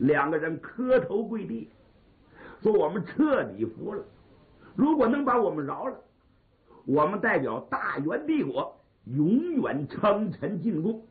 两个人磕头跪地，说我们彻底服了，如果能把我们饶了，我们代表大元帝国永远称臣进贡。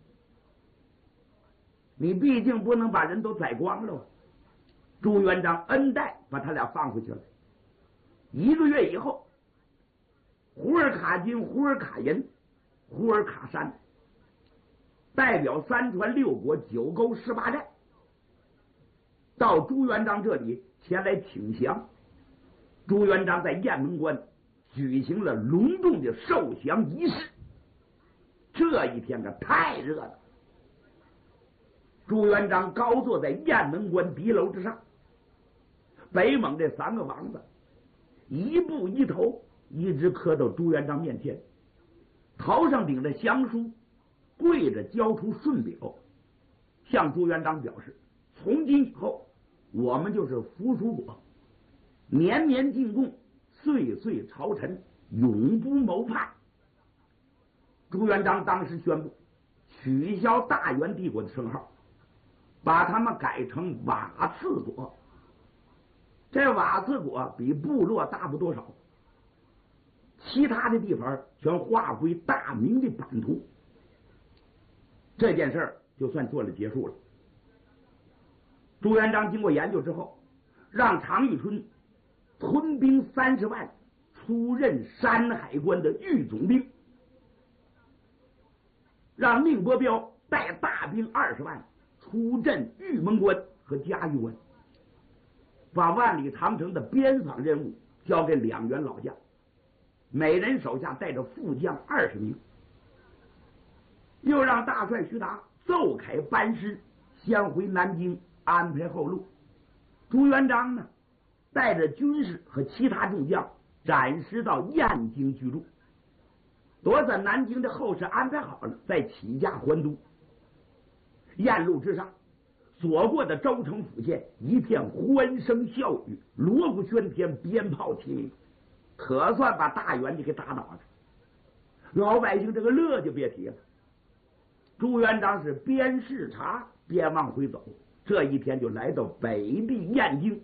你毕竟不能把人都宰光了。朱元璋恩待把他俩放回去了。1个月以后，胡尔卡金、胡尔卡银、胡尔卡山代表3川6国9沟18寨到朱元璋这里前来请降。朱元璋在雁门关举行了隆重的受降仪式。这一天可太热了。朱元璋高坐在雁门关敌楼之上，北蒙这3个王子一步一头一直磕到朱元璋面前，头上顶着降书，跪着交出顺表，向朱元璋表示，从今以后我们就是附属国，年年进贡，岁岁朝臣，永不谋叛。朱元璋当时宣布取消大元帝国的称号，把他们改成瓦剌国。这瓦剌国比部落大不多少，其他的地方全划归大明的版图。这件事儿就算做了结束了。朱元璋经过研究之后，让常遇春屯兵30万，出任山海关的御总兵，让宁伯彪带大兵20万出镇玉门关和嘉峪关，把万里长城的边防任务交给2员老将，每人手下带着副将20名。又让大帅徐达奏开班师，先回南京安排后路。朱元璋呢，带着军士和其他众将暂时到燕京居住，躲在南京的后事安排好了，再起驾还都。燕路之上，所过的州城府县一片欢声笑语，锣鼓喧天，鞭炮齐鸣，可算把大元就给打倒了。老百姓这个乐就别提了。朱元璋是边视察边往回走，这一天就来到北地燕京。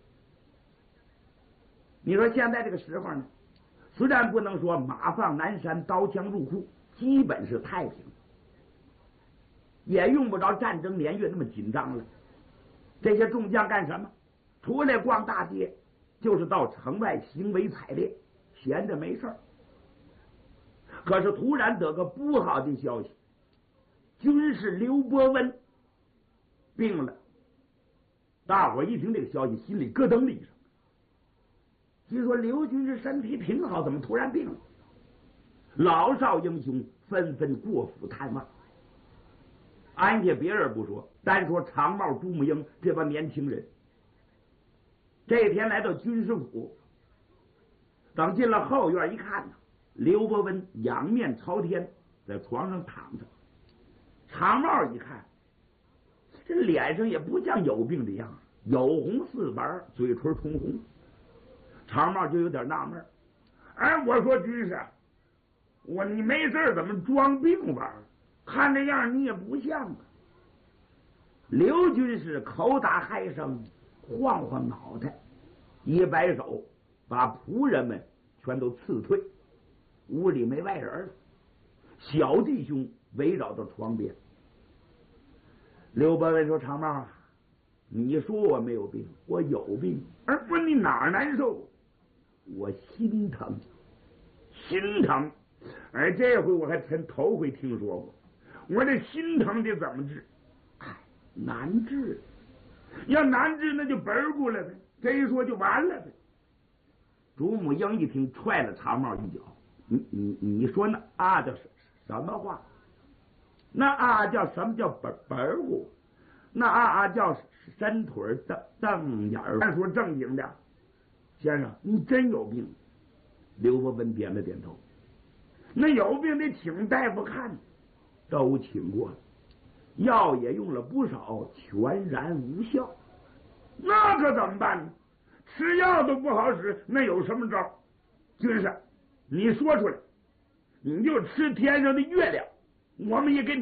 你说现在这个时候呢，虽然不能说马放南山，刀枪入库，基本是太平，也用不着战争年月那么紧张了。这些众将干什么？除了逛大街，就是到城外行为采猎，闲着没事儿。可是突然得个不好的消息，军士刘伯温病了。大伙一听这个消息，心里咯噔了一声。据说刘军士身体挺好，怎么突然病了？老少英雄纷纷过府探望。安下别人不说，单说长帽朱木英这帮年轻人，这天来到军师府，等进了后院一看呢，刘伯温仰面朝天在床上躺着。长帽一看，这脸上也不像有病的样子，有红似白，嘴唇通红。长帽就有点纳闷，哎，我说军师，你没事怎么装病玩？看这样你也不像啊。刘军士口打嗨声，晃晃脑袋，一摆手，把仆人们全都辞退，屋里没外人了。小弟兄围绕到床边。刘伯温说：“长帽啊，你说我没有病，我有病。而问你哪儿难受？我心疼，心疼。而这回我还真头回听说过。我这心疼的怎么治？哎，难治。要难治，那就本儿过来呗。这一说就完了呗。”朱母英一听，踹了长帽一脚：“你说那啊叫什么话？那啊叫什么叫本儿过？那啊叫伸腿瞪眼儿。咱说正经的，先生，你真有病？”刘伯温点了点头。那有病得请大夫看，都请过了，药也用了不少，全然无效。那可怎么办呢？吃药都不好使，那有什么招？军师，你说出来，你就吃天上的月亮，我们也给你